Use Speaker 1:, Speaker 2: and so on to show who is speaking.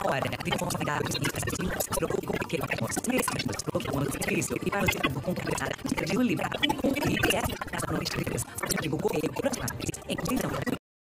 Speaker 1: Ora, tem responsabilidade se preocupe com o pequeno se preocupe com o difícil e para o tipo completar de livrar com o que é essa noite de Deus. Digo correio